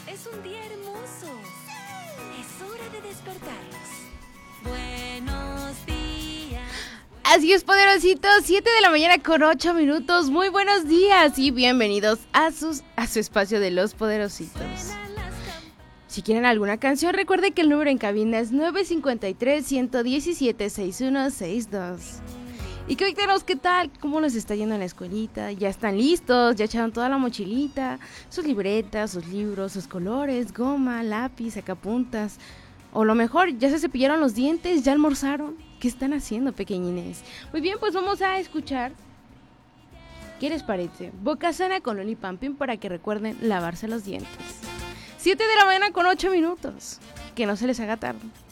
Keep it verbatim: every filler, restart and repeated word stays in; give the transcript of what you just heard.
Es un día hermoso. Es hora de despertarlos. Buenos días. Así es, poderositos, siete de la mañana con ocho minutos. Muy buenos días y bienvenidos a, sus, a su espacio de los poderositos. Si quieren alguna canción, recuerde que el número en cabina es nueve cinco tres, uno uno siete, seis uno seis dos. Y cuéntenos qué tal, cómo les está yendo en la escuelita. ¿Ya están listos? ¿Ya echaron toda la mochilita? Sus libretas, sus libros, sus colores, goma, lápiz, sacapuntas. O lo mejor, ya se cepillaron los dientes, ya almorzaron. ¿Qué están haciendo, pequeñines? Muy bien, pues vamos a escuchar. ¿Qué les parece? Boca Sana con Loli Pampín para que recuerden lavarse los dientes. siete de la mañana con ocho minutos. Que no se les haga tarde.